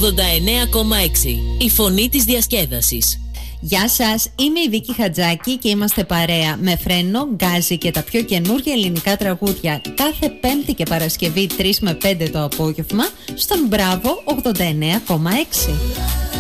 89,6. Η φωνή της διασκέδασης. Γεια σας, είμαι η Βίκη Χατζάκη και είμαστε παρέα με Φρένο, Γκάζι και τα πιο καινούργια ελληνικά τραγούδια κάθε Πέμπτη και Παρασκευή 3 με 5 το απόγευμα στον Μπράβο 89,6.